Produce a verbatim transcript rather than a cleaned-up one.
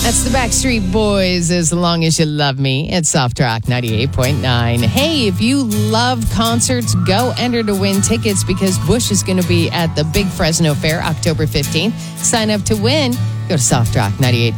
That's the Backstreet Boys, As Long As You Love Me. It's Soft Rock ninety-eight point nine. Hey, if you love concerts, go enter to win tickets because Bush is going to be at the Big Fresno Fair October fifteenth. Sign up to win. Go to soft rock ninety-eight